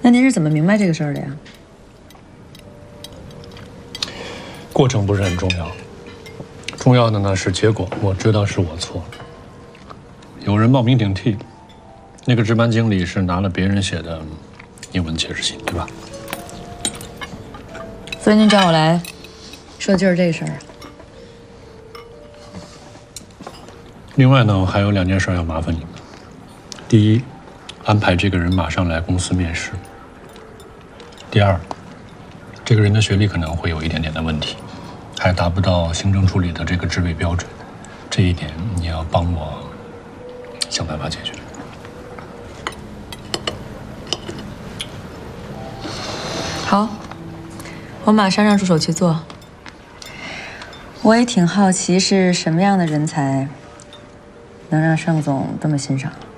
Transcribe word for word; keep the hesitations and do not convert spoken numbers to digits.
那您是怎么明白这个事儿的呀？ 过程不是很重要，重要的呢是结果。我知道是我错了。有人冒名顶替，那个值班经理是拿了别人写的英文解释信，对吧？ 所以您找我来，说的就是这事儿啊。 另外呢，还有两件事要麻烦你们。第一，安排这个人马上来公司面试。第二，这个人的学历可能会有一点点的问题，还达不到行政助理的这个职位标准，这一点你要帮我想办法解决。 好，我马上让助手去做。我也挺好奇是什么样的人才能让盛总这么欣赏。